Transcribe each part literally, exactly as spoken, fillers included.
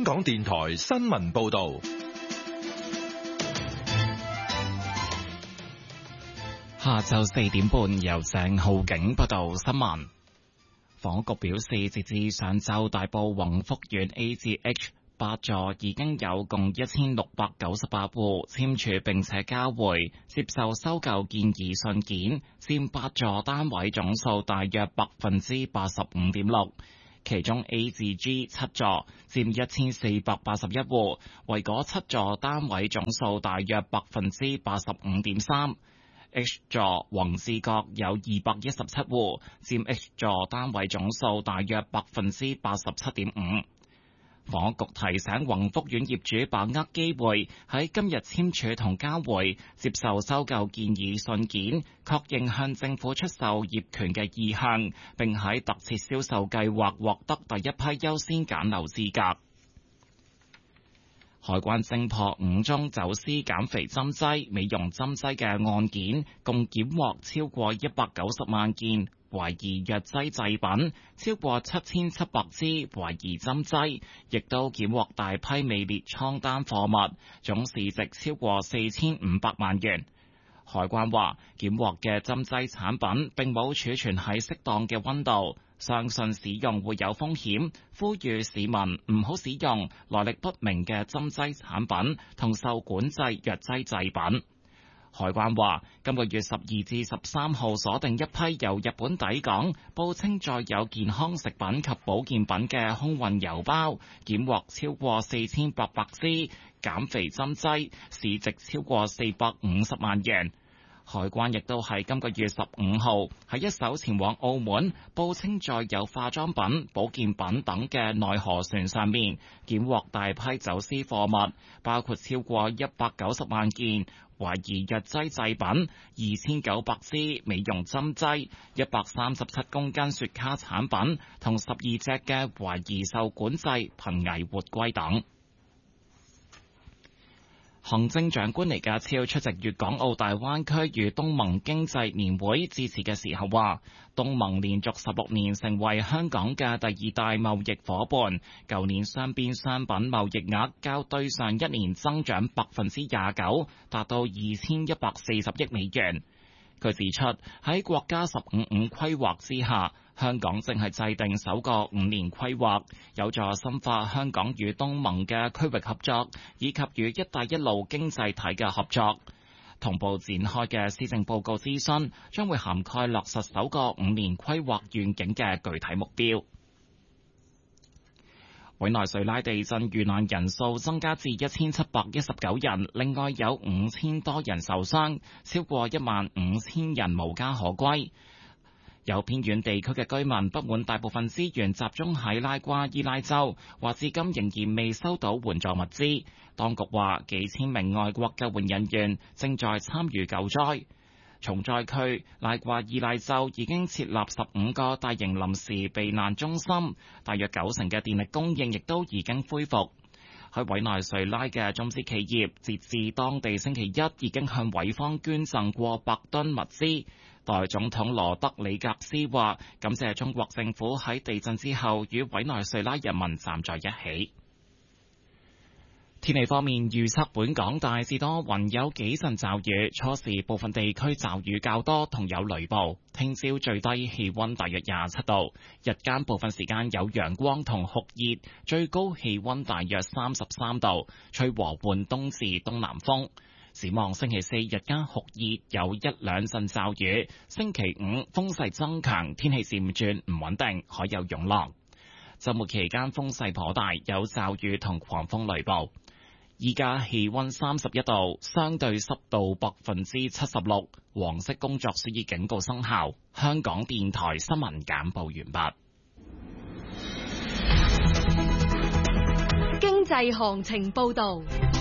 港電台新聞報道。 下晝四點半，由鄭浩景報道新聞。房屋局表示，截至上晝，大埔宏福苑 A 至 H 八座已經有共一千六百九十八戶簽署並且交回接受收購建議信件，佔八座單位總數大約百分之八十五點六。其中 A 至 G 七座佔一千四百八十一戶，為嗰七座單位總數大約百分之八十五點三。H 座宏志閣有二百一十七戶，佔 H 座單位總數大約百分之八十七點五。房屋局提醒宏福苑業主把握機會，喺今日簽署同交回接受收購建議信件，確認向政府出售業權嘅意向，並喺特設銷售計劃獲得第一批優先揀樓資格。海關偵破五宗走私減肥針劑、美容針劑嘅案件，共檢獲超過一百九十萬件懷疑藥劑製品，超過七千七百支懷疑針劑，亦都檢獲大批未列倉單貨物，總市值超過四千五百萬元。海關話，檢獲嘅針劑產品並冇儲存喺適當嘅溫度，相信使用會有風險，呼籲市民唔好使用來歷不明嘅針劑產品同受管制藥劑製品。海關話，今個月十二至十三號鎖定一批由日本抵港，報稱載有健康食品及保健品嘅空運郵包，檢獲超過四千八百支減肥針劑，市值超過四百五十萬元。海關亦都喺今個月十五號喺一艘前往澳門，報稱載有化妝品、保健品等嘅內河船上面，檢獲大批走私貨物，包括超過一百九十萬件懷疑藥劑製品、二千九百支美容針劑、一百三十七公斤雪茄產品同十二隻嘅懷疑受管制瀕危活龜等。行政長官李家超出席粵港澳大灣區與東盟經濟年會致辭嘅時候話，東盟連續十六年成為香港嘅第二大貿易夥伴，舊年雙邊商品貿易額較對上一年增長百分之廿九，達到二千一百四十億美元。佢指出，喺國家十五五規劃之下，香港正係制定首個五年規劃，有助深化香港與東盟嘅區域合作，以及與一帶一路經濟體嘅合作。同步展開嘅施政報告諮詢，將會涵蓋落實首個五年規劃願景嘅具體目標。委內瑞拉地震遇難人數增加至一千七百一十九人，另外有五千多人受傷，超過一萬五千人無家可歸。有偏遠地區嘅居民不滿大部分資源集中喺拉瓜伊拉州，話至今仍然未收到援助物資。當局話幾千名外國救援人員正在參與救災。重災區拉瓜伊拉州已經設立十五個大型臨時避難中心，大約九成嘅電力供應亦都已經恢復。喺委內瑞拉嘅中資企業，截至當地星期一已經向委方捐贈過百噸物資。代總統羅德里格斯話：感謝中國政府喺地震之後與委內瑞拉人民站在一起。天氣方面預測，本港大致多雲，有幾陣驟雨，初時部分地區驟雨較多，同有雷暴。聽朝最低氣溫大約廿七度，日間部分時間有陽光同酷熱，最高氣溫大約三十三度，吹和緩東至東南風。展望星期四日間酷熱，有一兩陣驟雨。星期五風勢增強，天氣漸轉唔穩定，海有湧浪。週末期間風勢頗大，有驟雨同狂風雷暴。依家氣溫三十一度，相對濕度百分之七十六，黃色工作暑熱警告生效。香港電台新聞簡報完畢。經濟行情報道。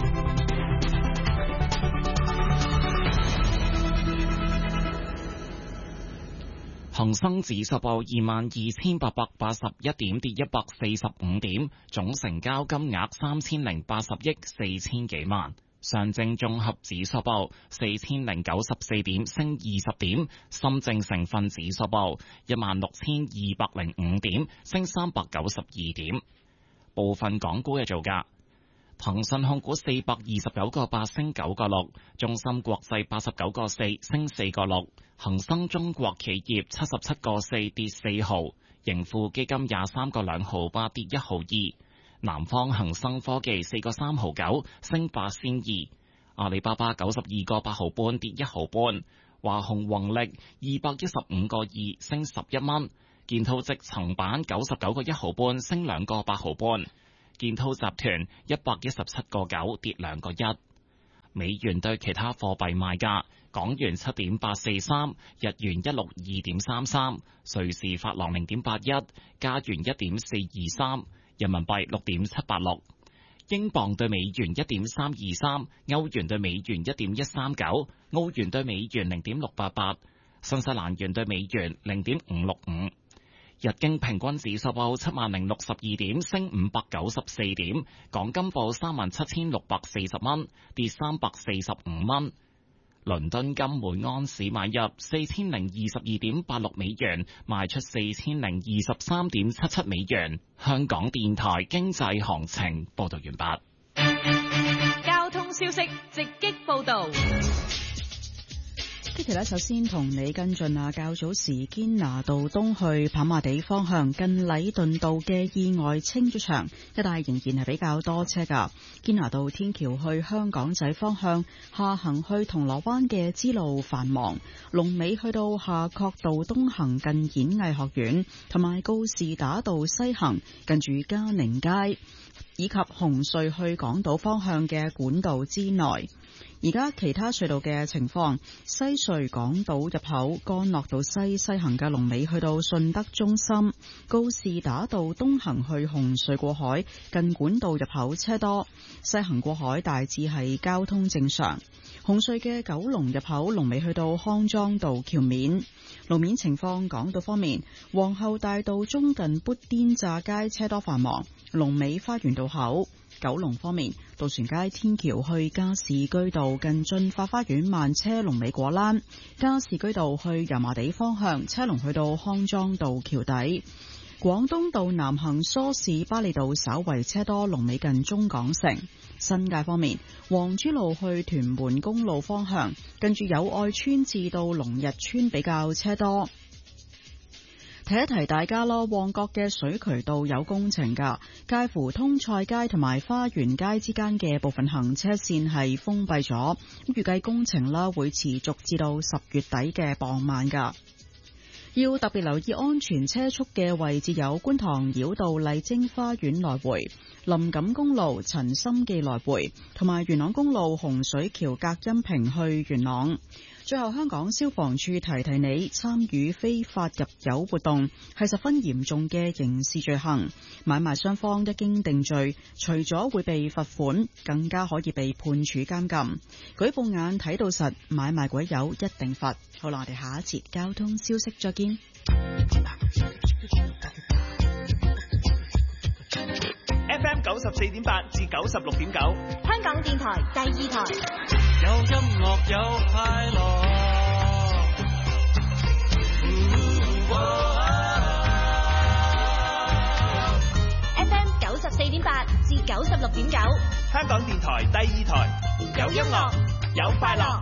恒生指數報二萬二千八百八十一點，跌一百四十五點，總成交金額三千零八十億四千幾萬。上證綜合指數報四千零九十四點，升二十點。深證成分指數報一萬六千二百零五點，升三百九十二點。 部分港股嘅造價。騰訊控股四百二十九個八升九個六，中芯國際八十九個四升四個六，恒生中國企業七十七個四跌四毫，盈富基金廿三個兩毫八跌一毫二，南方恒生科技四個三毫九升八仙二，阿里巴巴九十二個八毫半跌一毫半，華虹宏力二百一十五個二升十一蚊，建滔積層板九十九個一毫半升兩個八毫半。建滔集團一百一十七個九跌兩個一。美元對其他貨幣賣價：港元七點八四三，日元一六二點三三，瑞士法郎零點八一，加元一點四二三，人民幣六點七八六，英鎊對美元一點三二三，歐元對美元一點一三九，澳元對美元零點六八八，新西蘭元對美元零點五六五。日經平均指數報七萬零六十二點，升五百九十四點。港金報三萬七千六百四十蚊，跌三百四十五蚊。倫敦金每安士買入四千零二十二點八六美元，賣出四千零二十三點七七美元。香港電台經濟行情報道完畢。 交通消息直擊報道。 呢條呢，首先同你跟進啊，較早時堅拿道東去跑馬地方向近禮頓道嘅意外清咗場，一帶仍然係比較多車噶。堅拿道天橋去香港仔方向下行去銅鑼灣嘅支路繁忙，龍尾去到夏慤道東行近演藝學院，同埋告士打道西行近住嘉寧街，以及紅隧去港島方向嘅管道之內。而家其他隧道嘅情況，西隧港島入口干諾道西西行嘅龍尾去到順德中心，告士打道東行去紅隧過海近管道入口車多，西行過海大致係交通正常。紅隧嘅九龍入口龍尾去到康莊道橋面。路面情況，港島方面，皇后大道中近砵甸乍街車多繁忙，龍尾花園道口。九龍方面，渡船街天橋去加士居道近駿發花園慢車龍尾果欄，加士居道去油麻地方向車龍去到康莊道橋底。廣東道南行梳士巴利道稍為車多，龍尾近中港城。新界方面，黃珠路去屯門公路方向近住友愛村至到龍日村比較車多。提一提大家咯，旺角嘅水渠道有工程噶，介乎通菜街同埋花園街之間嘅部分行車線係封閉咗，預計工程啦會持續至到十月底嘅傍晚噶。要特別留意安全車速嘅位置有觀塘繞道麗晶花園來回、林錦公路陳心記來回，同埋元朗公路洪水橋隔音屏去元朗。最後，香港消防處提提你，參與非法入油活動係十分嚴重嘅刑事罪行，買賣雙方一經定罪，除咗會被罰款，更加可以被判處監禁。舉報眼睇到實，買賣鬼友一定罰。好啦，我哋下一節交通消息再見。 F M 九十四點八至九十六點九， 香港電台第二台。 有音樂有快樂，嗯哦、 F M 九十四點八至九十六點九， 香港電台第二台，有音樂有快樂。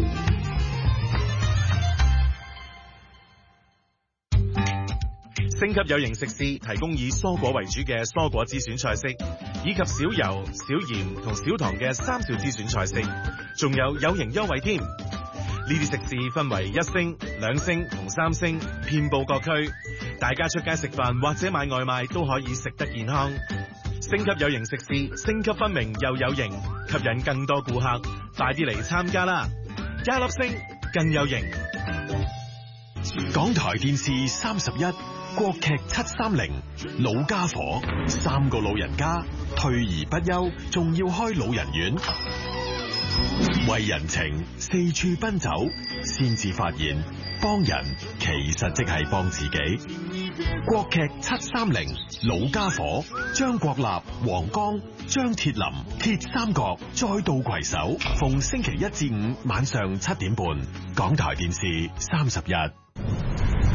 星級有型食肆提供以蔬果為主嘅蔬果之選菜式，以及少油、少鹽同少糖嘅三少之選菜式，仲有有型優惠添。呢啲食肆分為一星、兩星同三星，遍佈各區，大家出街食飯或者買外賣都可以食得健康。星級有型食肆，星級分明又有型，吸引更多顧客，快啲嚟參加啦！加粒星更有型。 港台電視三十一。國劇七三零，老家伙，三個老人家退而不休，仲要開老人院，為人情四處奔走，先至發現幫人其實即係幫自己。國劇七三零，老家伙，張國立、黃剛、張鐵林，鐵三角再度攜手，逢星期一至五晚上七點半，港台電視三十一。